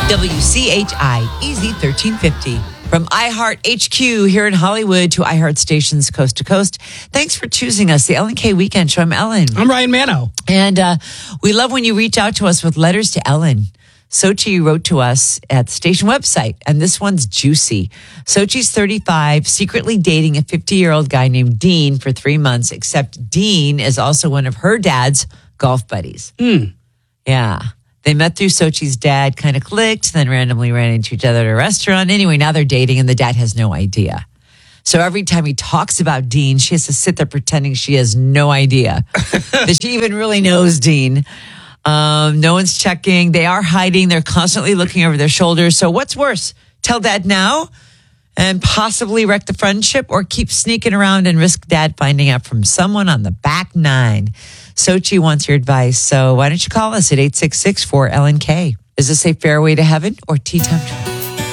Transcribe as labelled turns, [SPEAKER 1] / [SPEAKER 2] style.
[SPEAKER 1] WCHI Easy 1350. From iHeart HQ here in Hollywood to iHeart stations coast to coast. Thanks for choosing us, the Ellen K Weekend Show. I'm Ellen.
[SPEAKER 2] I'm Ryan Mano.
[SPEAKER 1] And we love when you reach out to us with letters to Ellen. Sochi wrote to us at the station website, and this one's juicy. Sochi's 35, secretly dating a 50-year-old guy named Dean for 3 months, except Dean is also one of her dad's golf buddies. Yeah. They met through Sochi's dad, kind of clicked, then randomly ran into each other at a restaurant. Anyway, now they're dating, and the dad has no idea. So every time he talks about Dean, she has to sit there pretending she has no idea that she even really knows Dean. No one's checking. They are hiding. They're constantly looking over their shoulders. So what's worse? Tell dad now and possibly wreck the friendship, or keep sneaking around and risk dad finding out from someone on the back nine? Sochi wants your advice. So why don't you call us at 866-4LNK? Is this a fair way to heaven or tea time?